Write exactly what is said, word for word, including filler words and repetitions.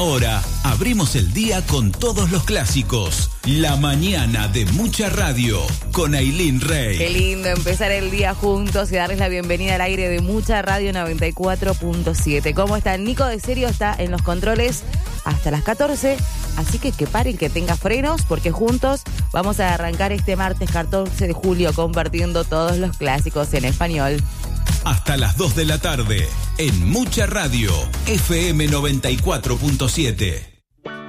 Ahora abrimos el día con todos los clásicos. La mañana de Mucha Radio con Ailín Rey. Qué lindo empezar el día juntos y darles la bienvenida al aire de Mucha Radio noventa y cuatro punto siete. ¿Cómo está? Nico de Serio está en los controles hasta las catorce. Así que que paren, que tenga frenos, porque juntos vamos a arrancar este martes catorce de julio compartiendo todos los clásicos en español. Hasta las dos de la tarde, en Mucha Radio, F M noventa y cuatro punto siete.